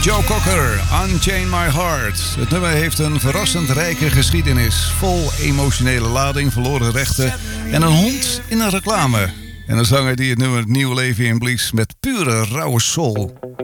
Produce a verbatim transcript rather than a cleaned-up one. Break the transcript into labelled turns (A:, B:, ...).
A: Joe Cocker, Unchain My Heart. Het nummer heeft een verrassend rijke geschiedenis. Vol emotionele lading, verloren rechten en een hond in een reclame. En een zanger die het nummer nieuw leven inblies met pure rauwe soul.